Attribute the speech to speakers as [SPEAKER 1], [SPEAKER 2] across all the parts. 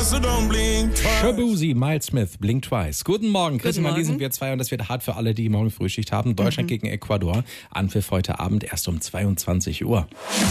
[SPEAKER 1] so don't blink twice.
[SPEAKER 2] Shabuzi, Miles Smith, Blink Twice. Guten Morgen, Chris und Marlene sind wir zwei und das wird hart für alle, die morgen Frühschicht haben. Deutschland gegen Ecuador. Anpfiff heute Abend erst um 22 Uhr.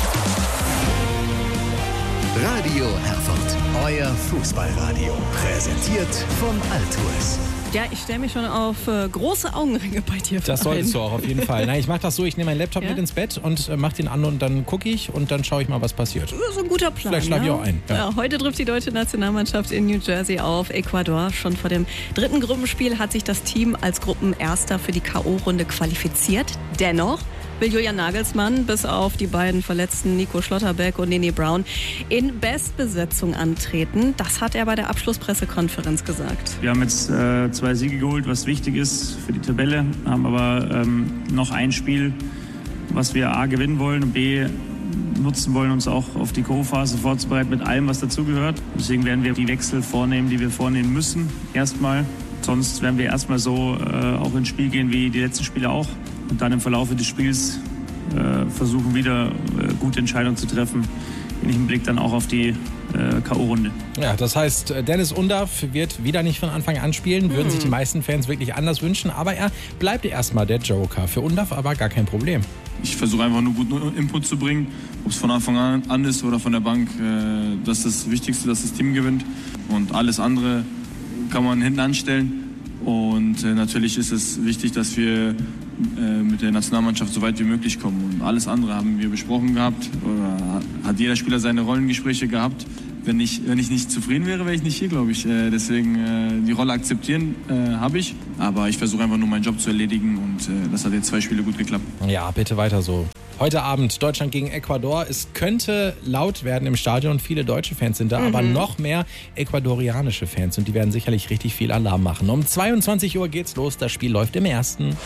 [SPEAKER 3] Radio Herford, euer Fußballradio. Präsentiert von Altours.
[SPEAKER 4] Ja, ich stelle mich schon auf große Augenringe bei dir.
[SPEAKER 2] Das solltest du auch auf jeden Fall. Nein, ich mache das so, ich nehme meinen Laptop mit ins Bett und mache den an und dann gucke ich und dann schaue ich mal, was passiert.
[SPEAKER 4] So ein guter Plan.
[SPEAKER 2] Vielleicht schlafe ich auch ein.
[SPEAKER 4] Ja, heute trifft die deutsche Nationalmannschaft in New Jersey auf Ecuador. Schon vor dem dritten Gruppenspiel hat sich das Team als Gruppenerster für die K.O.-Runde qualifiziert. Dennoch will Julian Nagelsmann bis auf die beiden Verletzten Nico Schlotterbeck und Nini Brown in Bestbesetzung antreten. Das hat er bei der Abschlusspressekonferenz gesagt.
[SPEAKER 5] Wir haben jetzt 2 Siege geholt, was wichtig ist für die Tabelle, haben aber noch ein Spiel, was wir A gewinnen wollen und B nutzen wollen, uns auch auf die K.O.-Phase vorzubereiten mit allem, was dazugehört. Deswegen werden wir die Wechsel vornehmen, die wir vornehmen müssen, erstmal. Sonst werden wir erstmal so auch ins Spiel gehen wie die letzten Spiele auch. Und dann im Verlauf des Spiels versuchen wieder gute Entscheidungen zu treffen. Im Blick dann auch auf die K.O.-Runde.
[SPEAKER 2] Ja, das heißt, Dennis Undaff wird wieder nicht von Anfang an spielen. Würden sich die meisten Fans wirklich anders wünschen. Aber er bleibt erstmal der Joker. Für Undaff aber gar kein Problem.
[SPEAKER 6] Ich versuche einfach nur guten Input zu bringen. Ob es von Anfang an ist oder von der Bank. Das ist das Wichtigste, dass das Team gewinnt. Und alles andere kann man hinten anstellen. Und natürlich ist es wichtig, dass wir mit der Nationalmannschaft so weit wie möglich kommen. Und alles andere haben wir besprochen gehabt. Oder hat jeder Spieler seine Rollengespräche gehabt. Wenn ich nicht zufrieden wäre, wäre ich nicht hier, glaube ich. Deswegen die Rolle akzeptieren habe ich. Aber ich versuche einfach nur meinen Job zu erledigen. Und das hat jetzt 2 Spiele gut geklappt.
[SPEAKER 2] Ja, bitte weiter so. Heute Abend Deutschland gegen Ecuador. Es könnte laut werden im Stadion. Viele deutsche Fans sind da, aber noch mehr ecuadorianische Fans. Und die werden sicherlich richtig viel Alarm machen. Um 22 Uhr geht's los. Das Spiel läuft im ersten.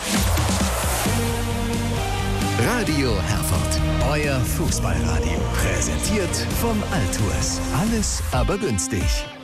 [SPEAKER 3] Radio Herford, euer Fußballradio. Präsentiert von Altours. Alles aber günstig.